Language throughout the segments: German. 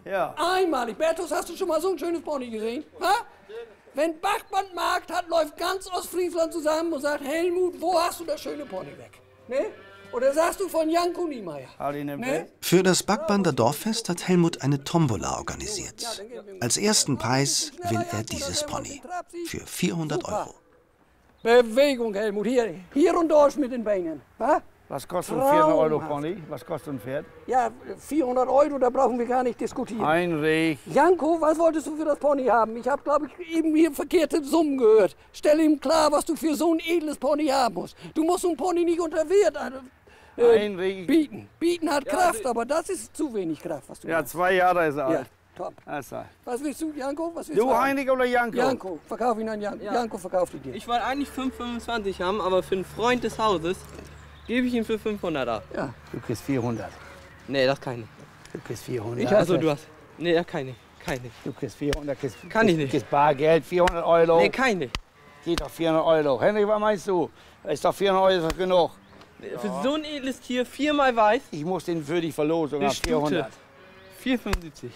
Ja. Einmalig. Bertus, hast du schon mal so ein schönes Pony gesehen? Ha? Wenn Bachmann Markt hat, läuft ganz Ostfriesland zusammen und sagt, Helmut, wo hast du das schöne Pony weg? Ne? Oder sagst du von Janko Niemeyer? Ne? Für das Backbander Dorffest hat Helmut eine Tombola organisiert. Als ersten Preis will er dieses Pony. Für 400 €. Bewegung, Helmut. Hier und durch mit den Beinen. Ha? Was kostet ein 400 € Pony? Was kostet ein Pferd? Ja, 400 €, da brauchen wir gar nicht diskutieren. Heinrich. Janko, was wolltest du für das Pony haben? Ich habe, glaube ich, eben hier verkehrte Summen gehört. Stell ihm klar, was du für so ein edles Pony haben musst. Du musst so ein Pony nicht unter Wert Heinrich. bieten. Bieten hat Kraft, aber das ist zu wenig Kraft, was du Ja, hast. 2 Jahre ist er alt. Ja, top. Also. Was willst du, Janko? Was willst Du, Heinrich oder Janko? Janko, verkauf ihn an Janko. Ja. Janko, verkauf ihn dir. Ich wollte eigentlich 5,25 haben, aber für einen Freund des Hauses gebe ich ihn für 500 ab. Ja. Du kriegst 400. Nee, das kann ich nicht. Du kriegst 400. Also du hast... Nee, das kann ich nicht. Kann ich nicht. Du kriegst 400. Kann ich nicht. Du kriegst Bargeld, 400 €. Nee, kann ich nicht. Geht doch 400 €. Henrik, was meinst du? Ist doch 400 € ist doch genug. Für so ein edles Tier, 4-mal weiß, Ich muss den für die Verlosung eine haben, 400. Stute. 4,75.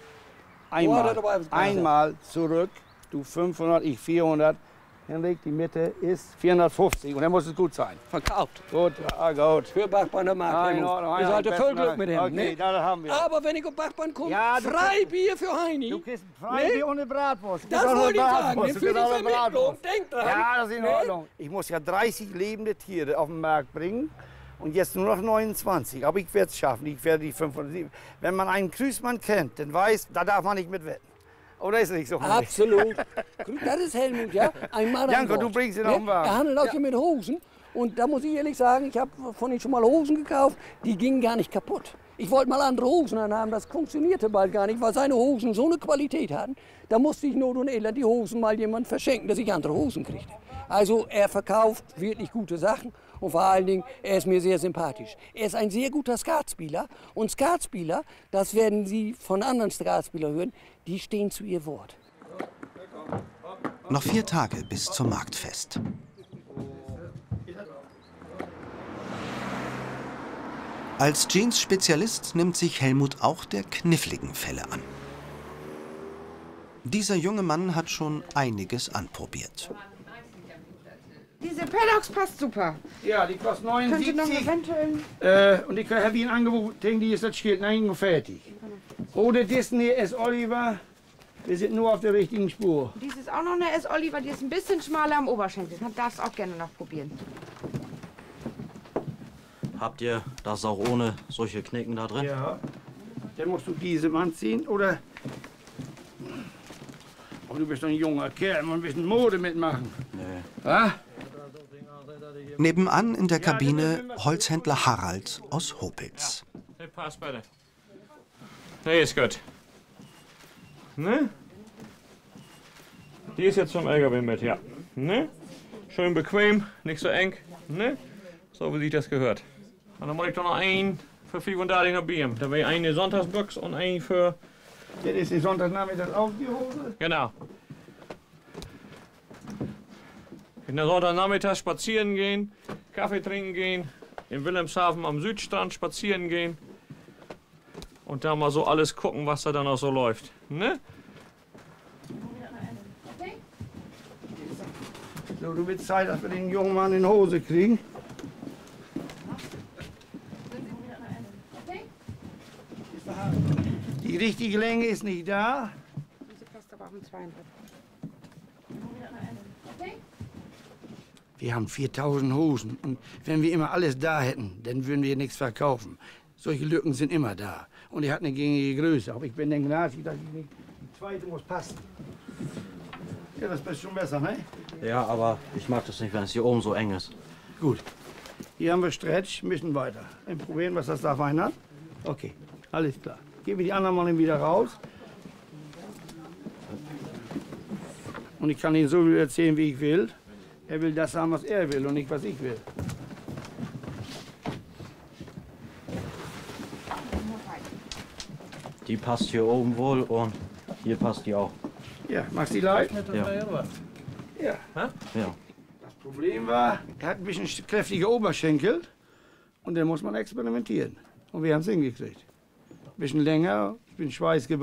Einmal zurück, du 500, ich 400. Henrik, die Mitte ist 450 und dann muss es gut sein. Verkauft. Gut, ja, gut. Für Bachmann der Markt. In Helmut. Ordnung, Ihr seid besten voll Glück Dank. mit ihm. Okay, Ne? das haben wir. Aber wenn ich auf Bachmann komme, Ja, du Freibier für Heini. Du kriegst Freibier ohne Bratwurst. Das wollte ich sagen. Für die Vermittlung. Denk dran. Ja, das ist in Ne? Ordnung. Ich muss ja 30 lebende Tiere auf den Markt bringen und jetzt nur noch 29. Aber ich werde es schaffen. Ich werde die 507. Wenn man einen Krüßmann kennt, dann weiß, da darf man nicht mitwetten. Oder ist es nicht so? Absolut. Das ist Helmut, ja. Ein Mann an Janko, Bord. du bringst ihn Ne? auf den Wagen. Er handelt auch hier mit Hosen. Und da muss ich ehrlich sagen, ich habe von ihm schon mal Hosen gekauft, die gingen gar nicht kaputt. Ich wollte mal andere Hosen haben, das funktionierte bald gar nicht, weil seine Hosen so eine Qualität hatten. Da musste ich Not und Elend die Hosen mal jemand verschenken, dass ich andere Hosen kriegte. Also er verkauft wirklich gute Sachen und vor allen Dingen, er ist mir sehr sympathisch. Er ist ein sehr guter Skatspieler und Skatspieler, das werden Sie von anderen Skatspielern hören, die stehen zu ihr Wort. Noch 4 Tage bis zum Marktfest. Als Jeans-Spezialist nimmt sich Helmut auch der kniffligen Fälle an. Dieser junge Mann hat schon einiges anprobiert. Diese Paddocks passt super. Ja, die kostet Könnte noch 79. eventuell... Und ich habe Ihnen angeboten, die ist das Schild nein, fertig. Oder Disney S. Oliver, wir sind nur auf der richtigen Spur. Dies ist auch noch eine S. Oliver, die ist ein bisschen schmaler am Oberschenkel. Man darf es auch gerne noch probieren. Habt ihr das auch ohne solche Knicken da drin? Ja. Dann musst du diese anziehen, oder? Oh, du bist doch ein junger Kerl, mal ein bisschen Mode mitmachen. Nee. Ah? Nebenan in der Kabine Holzhändler Harald aus Hopitz. Det passer bei det. Det ist gut. Ne? Die ist jetzt zum LKW mit, ja. Ne? Schön bequem, nicht so eng. Ne? So wie sich das gehört. Und dann mache ich doch noch einen für 35 nach Bier. Da wäre eine Sonntagsbox und einen für... Das ist die Sonntagnachmittag auch die Hose? Genau. In der Sonntagnachmittag spazieren gehen, Kaffee trinken gehen, in Wilhelmshaven am Südstrand spazieren gehen und da mal so alles gucken, was da dann auch so läuft. Ne? So, du willst Zeit, dass wir den jungen Mann in Hose kriegen. Die richtige Länge ist nicht da. Diese passt aber auch im 32. Wir haben 4000 Hosen und wenn wir immer alles da hätten, dann würden wir nichts verkaufen. Solche Lücken sind immer da. Und er hat eine gängige Größe. Aber ich bin der Gnasi, dass ich nicht. Die zweite muss passen. Ja, das ist schon besser, ne? Ja, aber ich mag das nicht, wenn es hier oben so eng ist. Gut. Hier haben wir Stretch, müssen weiter. Probieren, was das da fein hat. Okay, alles klar. Gebe die anderen mal wieder raus. Und ich kann Ihnen so viel erzählen, wie ich will. Er will das haben, was er will und nicht, was ich will. Die passt hier oben wohl und hier passt die auch. Ja, machst du die leid? Ja. Ja. Ja. Das Problem war, er hat ein bisschen kräftige Oberschenkel und dann muss man experimentieren. Und wir haben es hingekriegt. Ein bisschen länger, ich bin schweißgebaut.